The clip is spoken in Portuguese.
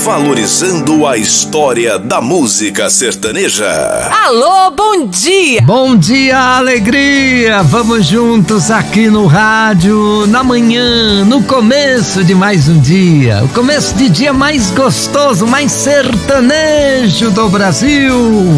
valorizando a história da música sertaneja. Alô, bom dia! Bom dia, alegria! Vamos juntos aqui no rádio, na manhã, no começo de mais um dia. O começo de dia mais gostoso, mais sertanejo do Brasil.